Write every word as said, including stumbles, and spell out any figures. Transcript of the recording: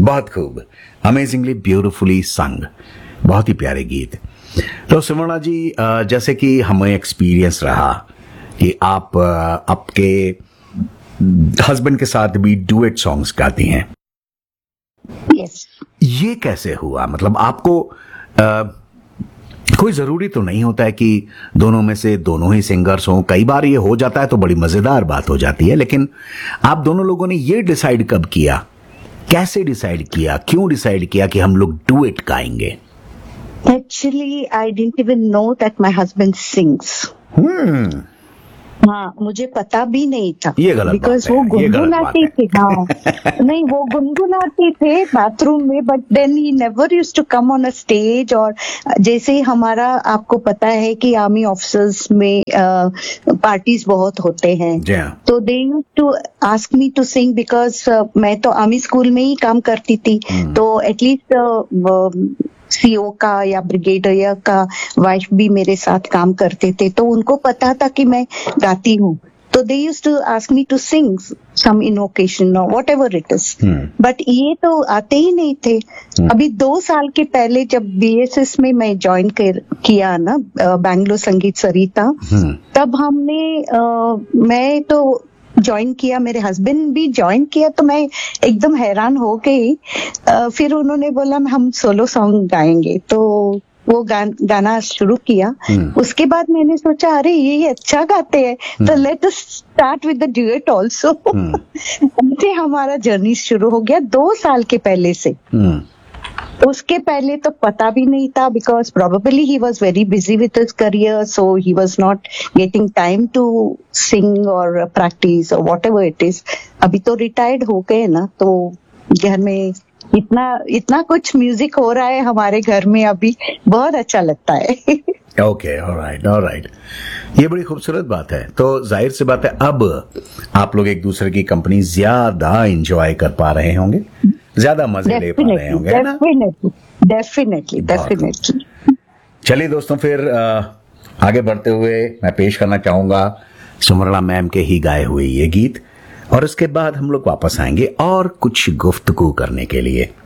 बहुत खूब, amazingly beautifully संग, बहुत ही प्यारे गीत। तो सुवर्णा जी, जैसे कि हमें एक्सपीरियंस रहा कि आप आपके हस्बैंड के साथ भी डुएट सॉन्ग्स गाती हैं। यस। ये कैसे हुआ? मतलब आपको आ, कोई जरूरी तो नहीं होता है कि दोनों में से दोनों ही सिंगर्स हों, कई बार ये हो जाता है तो बड़ी मजेदार बात हो जाती है, लेकिन आप दोनों लोगों ने ये डिसाइड कब किया, कैसे डिसाइड किया, क्यों डिसाइड किया कि हम लोग डुएट गाएंगे? Actually I didn't even know that my husband sings. हम्म हाँ, मुझे पता भी नहीं था। ये गलत बिकॉज बात है, वो ये गलत गुनगुनाते बात है। थे। हाँ नहीं, वो गुनगुनाते थे बाथरूम में, but then he never used to come on a stage. और जैसे हमारा, आपको पता है कि आर्मी ऑफिसर्स में पार्टीज बहुत होते हैं, जी हाँ। तो they used to ask me to sing, because मैं तो आर्मी स्कूल में ही काम करती थी, तो एटलीस्ट सीओ का या ब्रिगेडियर का वाइफ भी मेरे साथ काम करते थे, तो उनको पता था कि मैं गाती हूँ, तो they used to ask me to sing some in occasion और what ever it is. But ये तो आते ही नहीं थे। अभी दो साल के पहले जब बीएसएस में मैं ज्वाइन किया ना, बैंगलोर संगीत सरिता, तब हमने आ, मैं तो ज्वाइन किया, मेरे हस्बैंड भी ज्वाइन किया, तो मैं एकदम हैरान हो गई। फिर उन्होंने बोला हम सोलो सॉन्ग गाएंगे, तो वो गान, गाना शुरू किया। उसके बाद मैंने सोचा अरे ये अच्छा गाते हैं, तो let us start with the duet also. ऐसे हमारा जर्नी शुरू हो गया दो साल के पहले से। उसके पहले तो पता भी नहीं था, because probably he was very busy with his career, so he was not getting time to sing और प्रैक्टिस और वॉट एवर इट इज। अभी तो रिटायर्ड हो गए ना, तो घर में इतना इतना कुछ म्यूजिक हो रहा है हमारे घर में अभी, बहुत अच्छा लगता है। ओके, ऑलराइट ऑलराइट, ये बड़ी खूबसूरत बात है। तो जाहिर सी बात है अब आप लोग एक दूसरे की कंपनी ज्यादा एंजॉय कर पा रहे होंगे, ज्यादा मजे ले पा रहे होंगे, है ना? Definitely definitely. चलिए दोस्तों, फिर आगे बढ़ते हुए मैं पेश करना चाहूंगा सुवर्णा मैम के ही गाए हुए ये गीत, और उसके बाद हम लोग वापस आएंगे और कुछ गुफ्तगू करने के लिए।